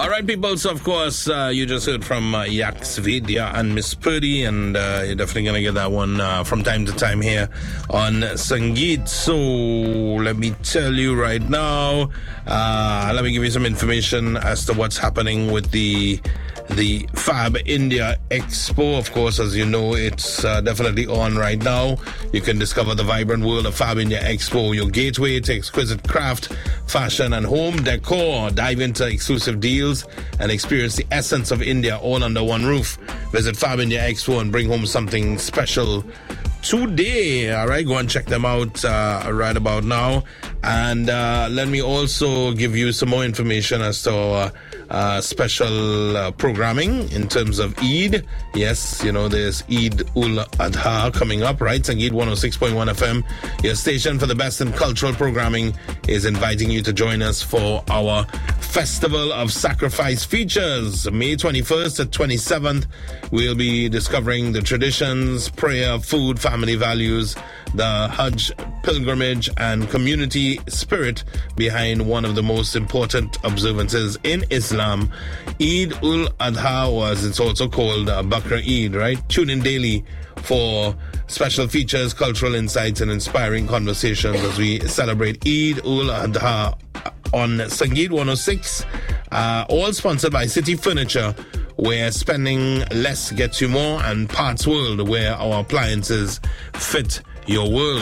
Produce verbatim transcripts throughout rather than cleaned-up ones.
All right, people. So, of course, uh, you just heard from uh, Yax Vidya and Miss Purdy, and uh, you're definitely going to get that one uh, from time to time here on Sangeet. So, let me tell you right now, uh, let me give you some information as to what's happening with the the Fab India Expo. Of course, as you know, it's uh, definitely on right now. You can discover the vibrant world of Fab India Expo, your gateway to exquisite craft, fashion, and home decor. Dive into exclusive deals and experience the essence of India all under one roof. Visit Fab India Expo and bring home something special today. All right, go and check them out uh, right about now. And uh, let me also give you some more information as to uh, uh, special uh, programming in terms of Eid. Yes, you know, there's Eid ul Adha coming up, right? Sangeet one oh six point one F M, your station for the best in cultural programming, is inviting you to join us for our Festival of Sacrifice features. May twenty-first to twenty-seventh, we'll be discovering the traditions, prayer, food, family values, the Hajj pilgrimage, and community spirit behind one of the most important observances in Islam, Eid ul Adha, or as it's also called uh, Bakr Eid, right? Tune in daily for special features, cultural insights, and inspiring conversations as we celebrate Eid ul Adha on Sangeet one oh six, uh, all sponsored by City Furniture, where spending less gets you more, and Parts World, where our appliances fit your world.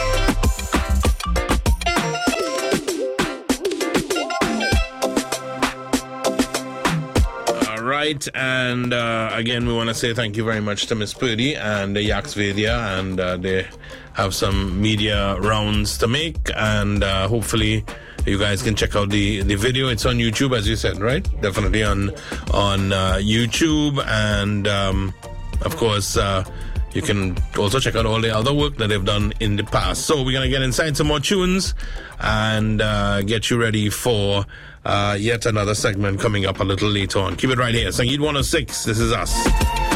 All right, and uh, again, we want to say thank you very much to Miss Purdy and uh, Yax Vidya, and uh, they have some media rounds to make, and uh, hopefully you guys can check out the, the video. It's on YouTube, as you said, right? Definitely on on uh, YouTube, and um, of course, uh, you can also check out all the other work that they've done in the past. So we're going to get inside some more tunes and uh, get you ready for uh, yet another segment coming up a little later on. Keep it right here. Sangeet one oh six, this is us.